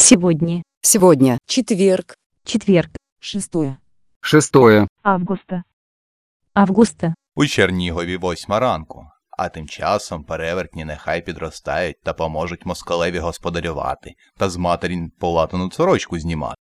Сегодня. Сегодня. Четверг. Четверг. 6 Августа. Августа. У Чернігові 8 ранку, а тим часом перевертні нехай підростають та поможуть москалеві господарювати, та з матерін полатану сорочку знімати.